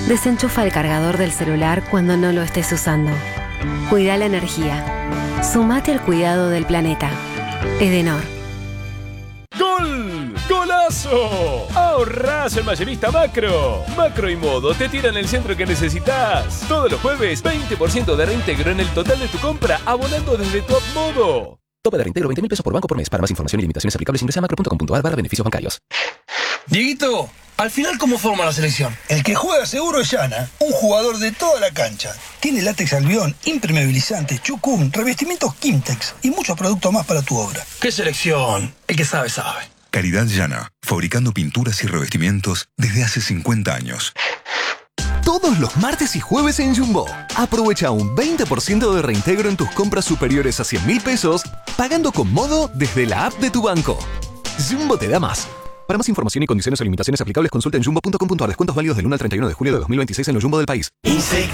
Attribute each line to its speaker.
Speaker 1: Desenchufa el cargador del celular cuando no lo estés usando. Cuida la energía. Sumate al cuidado del planeta. Edenor.
Speaker 2: ¡Gol! ¡Golazo! ¡Ahorrás en Mayorista Macro! Macro y Modo te tiran el centro que necesitas. Todos los jueves, 20% de reintegro en el total de tu compra, abonando desde tu app Modo. Tope de reintegro 20.000 pesos por banco por mes. Para más información y limitaciones aplicables ingresa a macro.com.ar/beneficios bancarios.
Speaker 3: Dieguito, al final, ¿cómo forma la selección?
Speaker 4: El que juega seguro es Yana, un jugador de toda la cancha. Tiene látex albión, impermeabilizante, chucum, revestimientos Kimtex y muchos productos más para tu obra.
Speaker 3: ¿Qué selección? El que sabe, sabe.
Speaker 5: Calidad Yana, fabricando pinturas y revestimientos desde hace 50 años.
Speaker 6: Todos los martes y jueves en Jumbo. Aprovecha un 20% de reintegro en tus compras superiores a 100.000 pesos, pagando con Modo desde la app de tu banco. Jumbo te da más. Para más información y condiciones o limitaciones aplicables, consulta en jumbo.com.ar. Descuentos válidos del 1 al 31 de julio de 2026 en los Jumbo del país.